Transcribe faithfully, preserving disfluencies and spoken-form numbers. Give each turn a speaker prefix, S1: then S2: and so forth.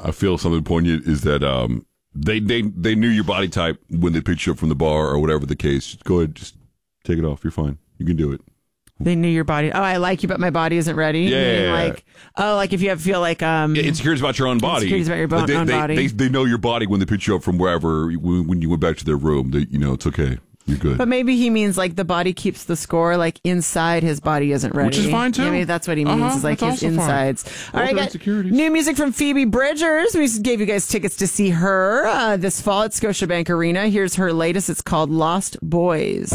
S1: I feel something poignant is that um, they, they they knew your body type when they picked you up from the bar or whatever the case. Just go ahead, just take it off. You're fine. You can do it.
S2: They knew your body. Oh, I like you, but my body isn't ready.
S1: Yeah,
S2: Meaning
S1: yeah, yeah.
S2: like oh, like if you have feel like um,
S1: yeah, insecurities about your own body.
S2: Insecurities about your bo-
S1: Like they,
S2: own
S1: they,
S2: body.
S1: They, they know your body when they picked you up from wherever when, when you went back to their room. They, you know, it's okay. You're good.
S2: But maybe he means like the body keeps the score, like inside his body isn't ready.
S1: Which is fine, too.
S2: Yeah, maybe that's what he means,
S1: Uh-huh,
S2: is like
S1: that's
S2: his
S1: also fine.
S2: insides. All
S1: Those
S2: right,
S1: are
S2: got
S1: insecurities.
S2: new music from Phoebe Bridgers. We gave you guys tickets to see her uh, this fall at Scotiabank Arena. Here's her latest. It's called Lost Boys.